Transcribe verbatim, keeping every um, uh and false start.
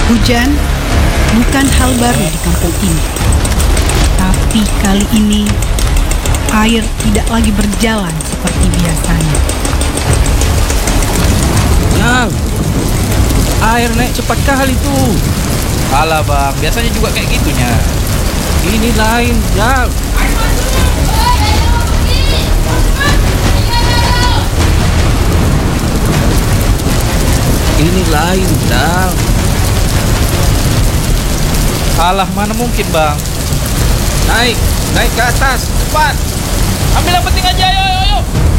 Hujan bukan hal baru di kampung ini. Tapi kali ini air tidak lagi berjalan seperti biasanya. Jal, air naik cepat kali tuh. Alah bang, biasanya juga kayak gitunya. Ini lain, Jal. Ini lain, Jal. Alah, mana mungkin bang. Naik, naik ke atas, cepat. Ambil yang penting aja, ayo, ayo, ayo.